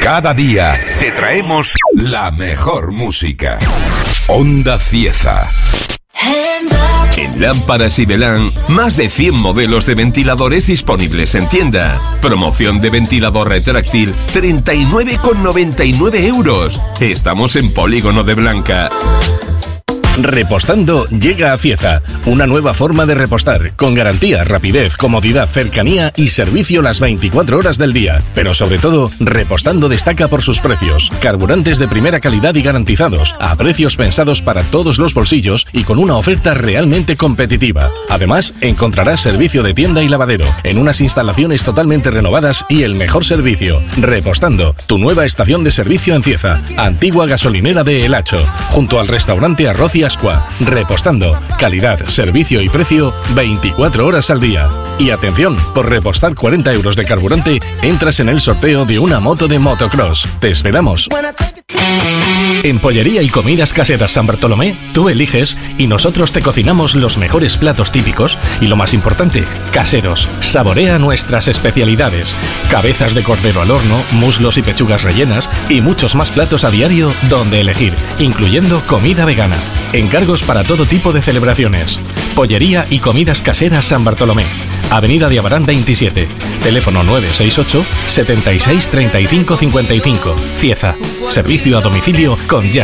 Cada día te traemos la mejor música. Onda Cieza. En Lámparas y Belán, más de 100 modelos de ventiladores disponibles en tienda. Promoción de ventilador retráctil, 39,99 euros. Estamos en Polígono de Blanca. Repostando llega a Cieza, una nueva forma de repostar, con garantía, rapidez, comodidad, cercanía y servicio las 24 horas del día. Pero sobre todo, Repostando destaca por sus precios. Carburantes de primera calidad y garantizados, a precios pensados para todos los bolsillos y con una oferta realmente competitiva. Además, encontrarás servicio de tienda y lavadero, en unas instalaciones totalmente renovadas y el mejor servicio. Repostando, tu nueva estación de servicio en Cieza, antigua gasolinera de El Hacho, junto al restaurante Arroz y Ascua. Repostando, calidad, servicio y precio 24 horas al día. Y atención, por repostar 40 euros de carburante, entras en el sorteo de una moto de motocross. Te esperamos. En Pollería y Comidas Caseras San Bartolomé, tú eliges y nosotros te cocinamos los mejores platos típicos y, lo más importante, caseros. Saborea nuestras especialidades: cabezas de cordero al horno, muslos y pechugas rellenas y muchos más platos a diario donde elegir, incluyendo comida vegana. Encargos para todo tipo de celebraciones. Pollería y Comidas Caseras San Bartolomé, Avenida de Abarán 27, teléfono 968 76 35 55. Cieza, servicio a domicilio con Just